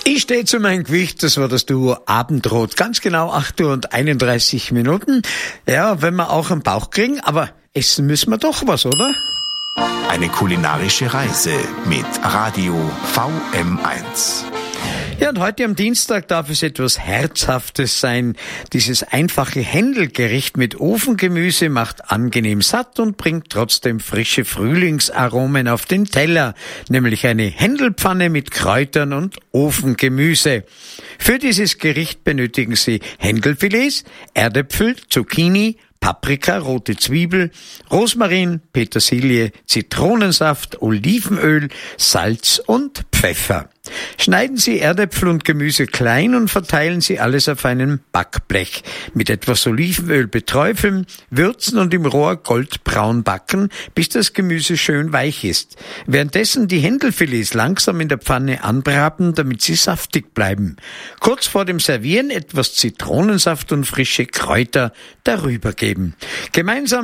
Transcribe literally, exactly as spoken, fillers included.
Ich stehe zu meinem Gewicht, das war das Duo Abendrot. Ganz genau acht Uhr und einunddreißig Minuten. Ja, wenn wir auch einen Bauch kriegen, aber essen müssen wir doch was, oder? Eine kulinarische Reise mit Radio V M eins. Ja, und heute am Dienstag darf es etwas Herzhaftes sein. Dieses einfache Händelgericht mit Ofengemüse macht angenehm satt und bringt trotzdem frische Frühlingsaromen auf den Teller, nämlich eine Händelpfanne mit Kräutern und Ofengemüse. Für dieses Gericht benötigen Sie Händelfilets, Erdäpfel, Zucchini, Paprika, rote Zwiebel, Rosmarin, Petersilie, Zitronensaft, Olivenöl, Salz und Pfeffer. Schneiden Sie Erdäpfel und Gemüse klein und verteilen Sie alles auf einem Backblech. Mit etwas Olivenöl beträufeln, würzen und im Rohr goldbraun backen, bis das Gemüse schön weich ist. Währenddessen die Händelfilets langsam in der Pfanne anbraten, damit sie saftig bleiben. Kurz vor dem Servieren etwas Zitronensaft und frische Kräuter darüber geben. Gemeinsam